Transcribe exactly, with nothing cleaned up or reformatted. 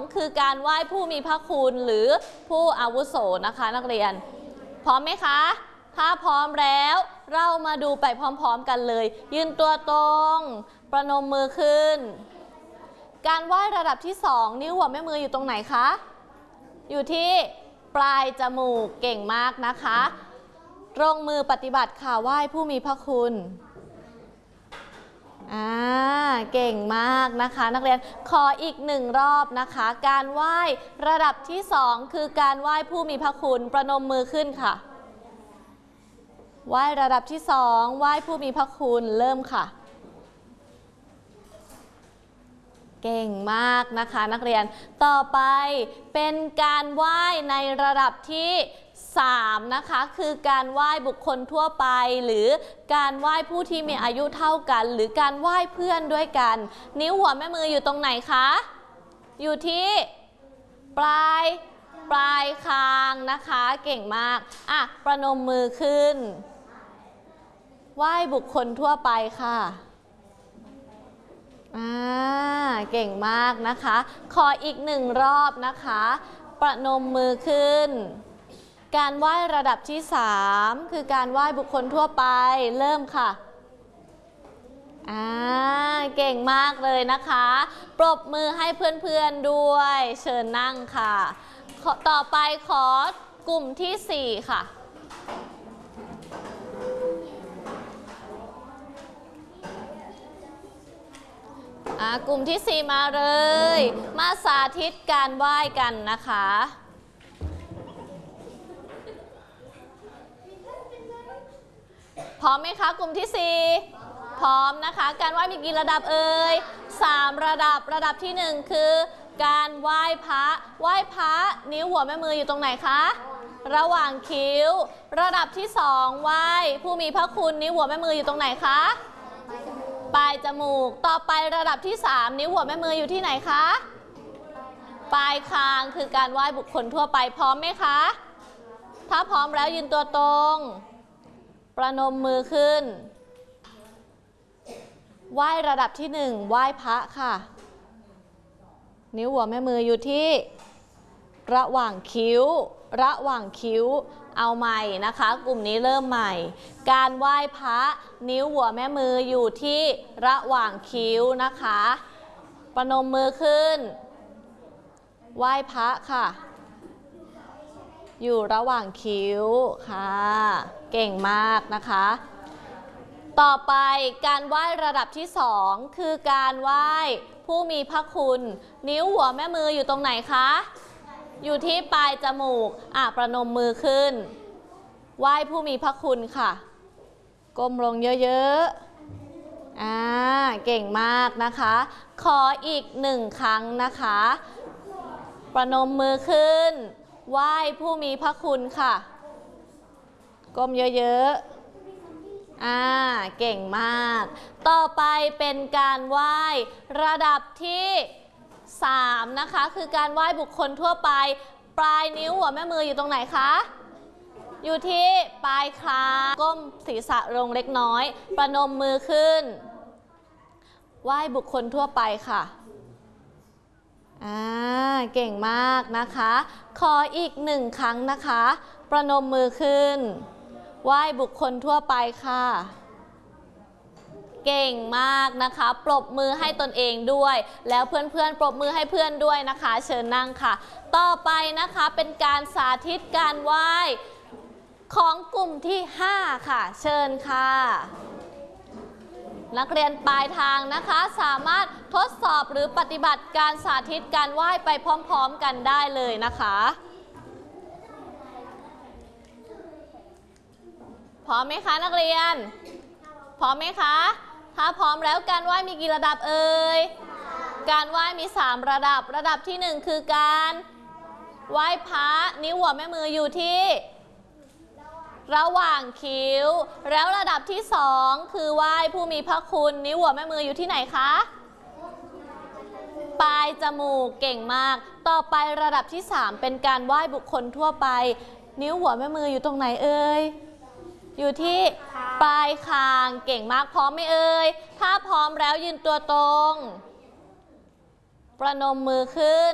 คือการไหว้ผู้มีพระคุณหรือผู้อาวุโสนะคะนักเรียนพร้อมไหมคะถ้าพร้อมแล้วเรามาดูไปพร้อมๆกันเลยยืนตัวตรงประนมมือขึ้นการไหว้ระดับที่สองนิ้วหัวแม่มืออยู่ตรงไหนคะอยู่ที่ปลายจมูกเก่งมากนะคะลงมือปฏิบัติค่ะไหว้ผู้มีพระคุณอ่าเก่งมากนะคะนักเรียนขออีกหนึ่งรอบนะคะการไหว้ระดับที่สองคือการไหว้ผู้มีพระคุณประนมมือขึ้นค่ะไหว้ระดับที่สองไหว้ผู้มีพระคุณเริ่มค่ะเก่งมากนะคะนักเรียนต่อไปเป็นการไหว้ในระดับที่สามนะคะคือการไหว้บุคคลทั่วไปหรือการไหว้ผู้ที่มีอายุเท่ากันหรือการไหว้เพื่อนด้วยกันนิ้วหัวแม่มืออยู่ตรงไหนคะอยู่ที่ปลายปลายคางนะคะเก่งมากอ่ะประนมมือขึ้นไหว้บุคคลทั่วไปค่ะอ่าเก่งมากนะคะขออีกหนึ่งรอบนะคะประนมมือขึ้นการไหว้ระดับที่สามคือการไหว้บุคคลทั่วไปเริ่มค่ะอ่าเก่งมากเลยนะคะปรบมือให้เพื่อนๆด้วยเชิญนั่งค่ะต่อไปขอกลุ่มที่สี่ค่ะกลุ่มที่สี่มาเลยมาสาธิตการไหว้กันนะคะพร้อมไหมคะกลุ่มที่สี่พร้อมนะคะการไหว้มีกี่ระดับเอ่ยสามระดับระดับที่หนึ่งคือการไหว้พระไหว้พระนิ้วหัวแม่มืออยู่ตรงไหนคะระหว่างคิ้วระดับที่สองไหว้ผู้มีพระคุณนิ้วหัวแม่มืออยู่ตรงไหนคะปลายจมูกต่อไประดับที่สามนิ้วหัวแม่มืออยู่ที่ไหนคะปลายคางคือการไหว้บุคคลทั่วไปพร้อมไหมคะถ้าพร้อมแล้วยืนตัวตรงประนมมือขึ้นไหว้ระดับที่หนึ่งไหว้พระค่ะนิ้วหัวแม่มืออยู่ที่ระหว่างคิ้วระหว่างคิ้วเอาใหม่นะคะกลุ่มนี้เริ่มใหม่การไหว้พระนิ้วหัวแม่มืออยู่ที่ระหว่างคิ้วนะคะประนมมือขึ้นไหว้พระค่ะอยู่ระหว่างคิ้วค่ะเก่งมากนะคะต่อไปการไหว้ระดับที่สองคือการไหว้ผู้มีพระคุณนิ้วหัวแม่มืออยู่ตรงไหนคะอยู่ที่ปลายจมูกอ่ะประนมมือขึ้นไหว้ผู้มีพระคุณค่ะก้มลงเยอะๆอ่าเก่งมากนะคะขออีกหนึ่งครั้งนะคะประนมมือขึ้นไหว้ผู้มีพระคุณค่ะก้มเยอะๆอ่าเก่งมากต่อไปเป็นการไหว้ระดับที่สามนะคะคือการไหว้บุคคลทั่วไปปลายนิ้วหัวแม่มืออยู่ตรงไหนคะอยู่ที่ปลายคางก้มศีรษะลงเล็กน้อยประนมมือขึ้นไหว้บุคคลทั่วไปค่ะอ่าเก่งมากนะคะขออีกหนึ่งครั้งนะคะประนมมือขึ้นไหว้บุคคลทั่วไปค่ะเก่งมากนะคะปรบมือให้ตนเองด้วยแล้วเพื่อนๆปรบมือให้เพื่อนด้วยนะคะเชิญนั่งค่ะต่อไปนะคะเป็นการสาธิตการไหว้ของกลุ่มที่ห้าค่ะเชิญค่ะนักเรียนปลายทางนะคะสามารถทดสอบหรือปฏิบัติการสาธิตการไหว้ไปพร้อมๆกันได้เลยนะคะพร้อมไหมคะนักเรียนพร้อมไหมคะถ้าพร้อมแล้วการไหว้มีกี่ระดับเอ่ยการไหว้มีสามระดับระดับที่หนึ่งคือการไหว้พระนิ้วหัวแม่มืออยู่ที่ระหว่างคิ้วแล้วระดับที่สองคือไหว้ผู้มีพระคุณนิ้วหัวแม่มืออยู่ที่ไหนคะปลายจมูกเก่งมากต่อไประดับที่สามเป็นการไหว้บุคคลทั่วไปนิ้วหัวแม่มืออยู่ตรงไหนเอ่ยอยู่ที่ปลายคางเก่งมากพร้อมไหมเอ่ยถ้าพร้อมแล้วยืนตัวตรงประนมมือขึ้น